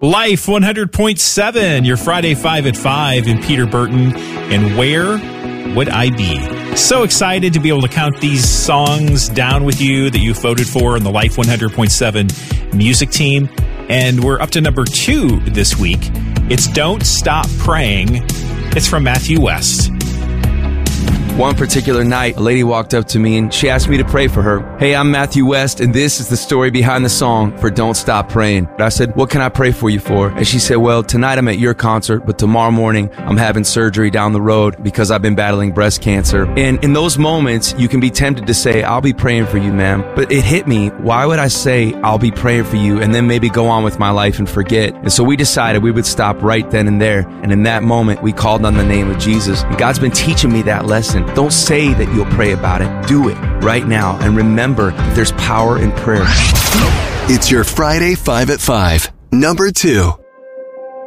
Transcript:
Life 100.7, your Friday 5 at 5 in Peter Burton. And where would I be? So excited to be able to count these songs down with you that you voted for in the Life 100.7 music team. And we're up to number 2 this week. It's Don't Stop Praying. It's from Matthew West. One particular night, a lady walked up to me and she asked me to pray for her. Hey, I'm Matthew West, and this is the story behind the song for Don't Stop Praying. I said, what can I pray for you for? And she said, well, tonight I'm at your concert, but tomorrow morning I'm having surgery down the road because I've been battling breast cancer. And in those moments, you can be tempted to say, I'll be praying for you, ma'am. But it hit me, why would I say I'll be praying for you and then maybe go on with my life and forget? And so we decided we would stop right then and there. And in that moment, we called on the name of Jesus. And God's been teaching me that lesson. Don't say that you'll pray about it. Do it right now. And remember that there's power in prayer. It's your Friday 5 at 5, number 2.